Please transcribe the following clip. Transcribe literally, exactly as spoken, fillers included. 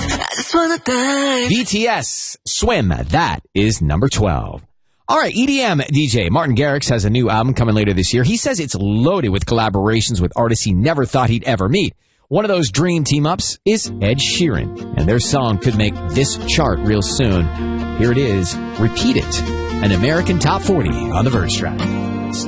I just wanna die. B T S, Swim. That is number twelve. All right, E D M D J Martin Garrix has a new album coming later this year. He says it's loaded with collaborations with artists he never thought he'd ever meet. One of those dream team-ups is Ed Sheeran, and their song could make this chart real soon. Here it is, Repeat It, an American Top forty on the Verge Track.